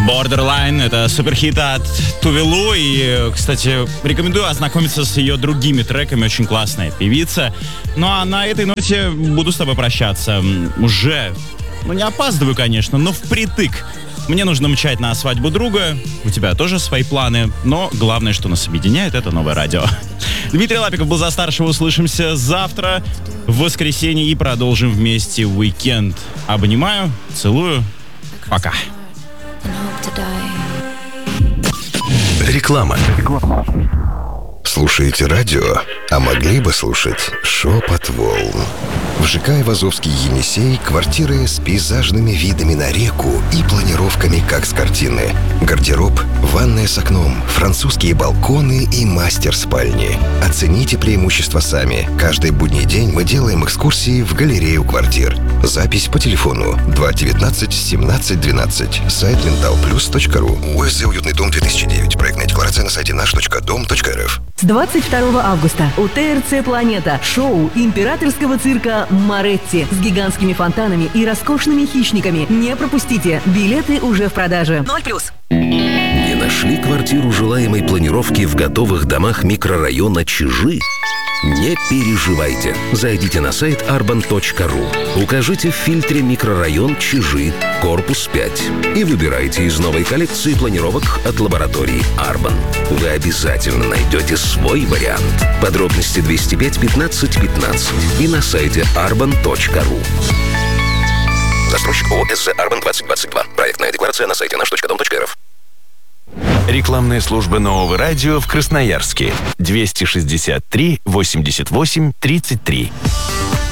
Borderline — это суперхит от Тувелу. И, кстати, рекомендую ознакомиться с ее другими треками. Очень классная певица. Ну а на этой ноте буду с тобой прощаться. Уже, не опаздываю, конечно, но впритык. Мне нужно мчать на свадьбу друга. У тебя тоже свои планы. Но главное, что нас объединяет, это новое радио. Дмитрий Лапиков был за старшего. Услышимся завтра в воскресенье и продолжим вместе уикенд. Обнимаю, целую. Пока. Реклама. Слушаете радио, а могли бы слушать «Шепот волн». В ЖК Айвазовский Енисей квартиры с пейзажными видами на реку и планировками, как с картины. Гардероб, ванная с окном, французские балконы и мастер спальни. Оцените преимущества сами. Каждый будний день мы делаем экскурсии в галерею квартир. Запись по телефону 219-17-12. Сайт mentalplus.ru. УСЗ «Уютный дом 2009». Проектная декларация на сайте наш.дом.рф. С 22 августа у ТРЦ «Планета» шоу императорского цирка «Моретти» с гигантскими фонтанами и роскошными хищниками. Не пропустите, билеты уже в продаже. 0+. Не нашли квартиру желаемой планировки в готовых домах микрорайона Чижи? Не переживайте. Зайдите на сайт arban.ru. Укажите в фильтре «Микрорайон Чижи», корпус 5 и выбирайте из новой коллекции планировок от лаборатории Арбан. Вы обязательно найдете свой вариант. Подробности 205 15 15 и на сайте arban.ru. Застройщик ООО «СЗ Арбан 2022». Проектная декларация на сайте наш.дом.рф. Рекламная служба нового радио в Красноярске. 263 88 33.